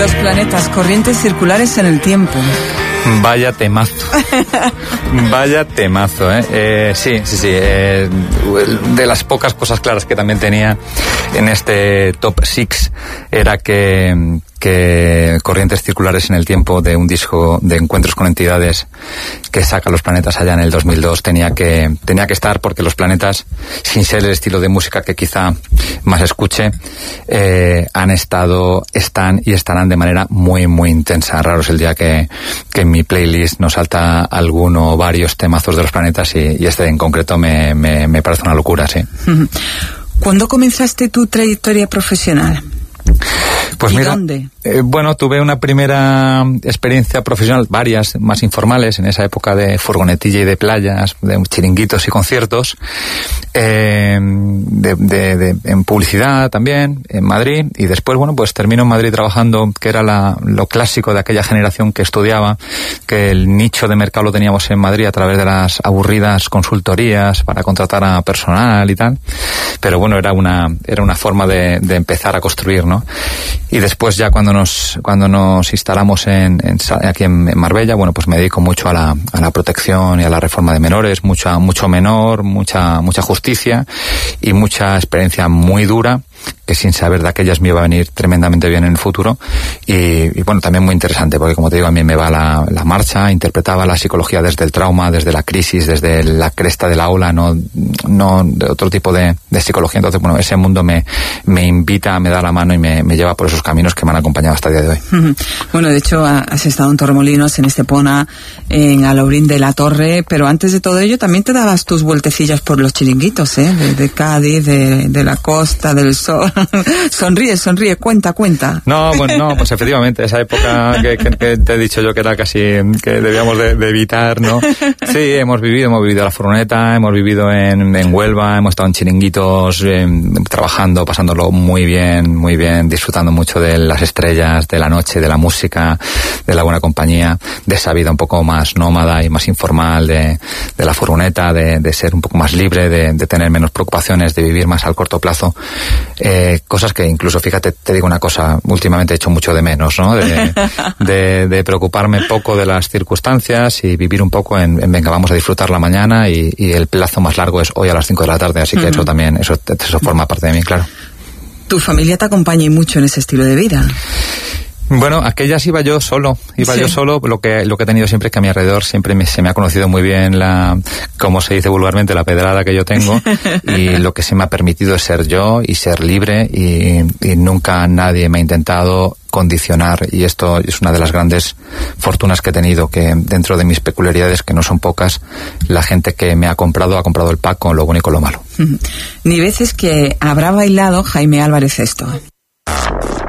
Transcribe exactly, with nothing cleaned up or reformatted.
Los planetas, corrientes circulares en el tiempo. Vaya temazo. Vaya temazo, ¿eh? eh sí, sí, sí. Eh, de las pocas cosas claras que también tenía en este top seis era que, que Corrientes circulares en el tiempo, de un disco de Encuentros con Entidades que saca Los Planetas allá en el dos mil dos, tenía que, tenía que estar, porque Los Planetas, sin ser el estilo de música que quizá más escuche, eh, han estado, están y estarán de manera muy, muy intensa. Raro es el día que, que en mi playlist nos salta alguno o varios temazos de Los Planetas, y, y este en concreto me, me, me parece una locura, sí. ¿Cuándo comenzaste tu trayectoria profesional? Pues ¿Y mira, dónde? Eh, bueno, tuve una primera experiencia profesional, varias más informales, en esa época de furgonetilla y de playas, de chiringuitos y conciertos, eh, de, de, de, en publicidad también, en Madrid, y después, bueno, pues termino en Madrid trabajando, que era la, lo clásico de aquella generación que estudiaba, que el nicho de mercado lo teníamos en Madrid a través de las aburridas consultorías para contratar a personal y tal, pero bueno, era una, era una forma de, de empezar a construir, ¿no? Y después, ya cuando nos cuando nos instalamos en, en aquí en Marbella, bueno, pues me dedico mucho a la, a la protección y a la reforma de menores, mucha mucho menor, mucha mucha justicia y mucha experiencia muy dura, que sin saber de aquellas me iba a venir tremendamente bien en el futuro, y, y bueno, también muy interesante, porque como te digo, a mí me va la, la marcha, interpretaba la psicología desde el trauma, desde la crisis, desde la cresta de la ola, no, no de otro tipo de, de psicología. Entonces, bueno, ese mundo me, me invita, me da la mano y me, me lleva por esos caminos que me han acompañado hasta el día de hoy. Bueno, de hecho, has estado en Torremolinos, en Estepona, en Alaurín de la Torre, pero antes de todo ello también te dabas tus vueltecillas por los chiringuitos, ¿eh? De, de Cádiz, de, de la Costa del Sol. Sonríe, sonríe, cuenta, cuenta. No, bueno, no, pues efectivamente, esa época que, que, que te he dicho yo que era casi, que debíamos de, de evitar, ¿no? Sí, hemos vivido, hemos vivido la furgoneta, hemos vivido en, en Huelva, hemos estado en chiringuitos, eh, trabajando, pasándolo muy bien, muy bien, disfrutando mucho de las estrellas, de la noche, de la música, de la buena compañía, de esa vida un poco más nómada y más informal de, de la furgoneta, de, de ser un poco más libre, de, de tener menos preocupaciones, de vivir más al corto plazo. Eh, cosas que incluso, fíjate, te digo una cosa, últimamente he hecho mucho de menos, ¿no? De, de, de preocuparme poco de las circunstancias y vivir un poco en, en venga, vamos a disfrutar la mañana, y, y el plazo más largo es hoy a las cinco de la tarde, así que uh-huh. eso también, eso, eso forma parte de mí, claro. ¿Tu familia te acompaña mucho en ese estilo de vida? Bueno, aquellas iba yo solo, iba sí. yo solo, lo que lo que he tenido siempre es que a mi alrededor siempre me, se me ha conocido muy bien la, como se dice vulgarmente, la pedrada que yo tengo, y lo que se me ha permitido es ser yo y ser libre, y, y nunca nadie me ha intentado condicionar, y esto es una de las grandes fortunas que he tenido, que dentro de mis peculiaridades, que no son pocas, la gente que me ha comprado, ha comprado el pack con lo bueno y con lo malo. Ni veces que habrá bailado Jaime Álvarez esto.